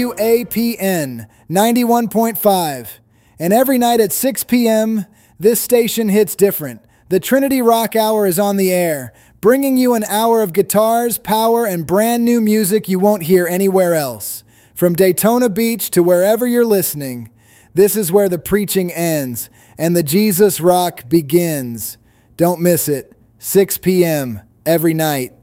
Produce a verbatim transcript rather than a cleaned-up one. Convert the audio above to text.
W A P N ninety-one point five. And every night at six p.m., this station hits different. The Trinity Rock Hour is on the air, bringing you an hour of guitars, power, and brand new music you won't hear anywhere else. From Daytona Beach to wherever you're listening, this is where the preaching ends and the Jesus Rock begins. Don't miss it. six p.m. every night.